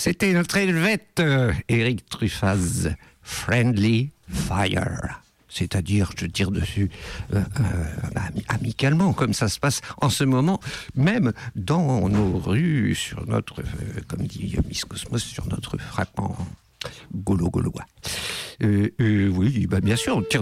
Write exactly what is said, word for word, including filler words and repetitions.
C'était notre Helvète, euh, Eric Truffaz, Friendly Fire. C'est-à-dire, je tire dessus euh, euh, amicalement, comme ça se passe en ce moment, même dans nos rues, sur notre, euh, comme dit Miss Cosmos, sur notre frappant gaulo-gaulois. Euh, euh, oui, bah bien sûr, on tire